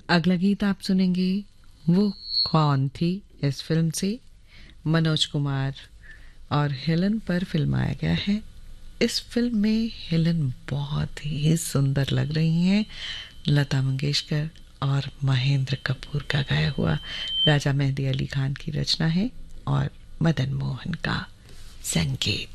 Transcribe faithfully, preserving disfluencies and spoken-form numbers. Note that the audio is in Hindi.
अगला गीत आप सुनेंगे वो कौन थी इस फिल्म से। मनोज कुमार और हेलन पर फिल्माया गया है। इस फिल्म में हेलन बहुत ही सुंदर लग रही हैं। लता मंगेशकर और महेंद्र कपूर का गाया हुआ, राजा मेहंदी अली खान की रचना है और मदन मोहन का संगीत।